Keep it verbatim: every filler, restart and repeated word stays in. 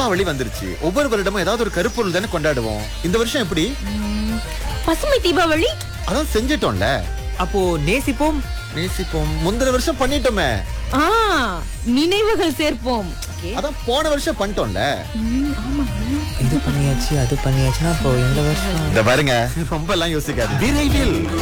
தீபாவளி வந்துருச்சு. ஒவ்வொரு வருடமும் ஏதாவது ஒரு கருப்பொருள் தானே கொண்டாடுவோம். இந்த வருஷம் எப்படி? பசுமை தீபாவளி. அதான் செஞ்சிட்டோம்ல. அப்போ நேசிப்போம். நேசிப்போம் முந்தின வருஷம் பண்ணிட்டோமே. ஆ, நினைவுகள் சேர்ப்போம். அதான் போன வருஷம் பண்ணிட்டோம்ல. இது பண்ணியாச்சு அது பண்ணியாச்சுன்னா அப்போ இந்த வருஷம் இந்த பாருங்க, ரொம்ப எல்லாம் யோசிக்காது. விரைவில்